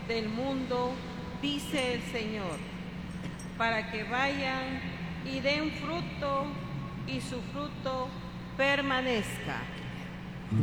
del mundo, dice el Señor, para que vayan y den fruto y su fruto permanezca,